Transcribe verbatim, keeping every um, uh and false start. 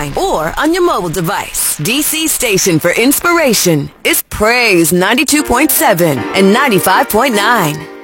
online or on your mobile device. D C station for inspiration is Praise ninety-two point seven and ninety-five point nine.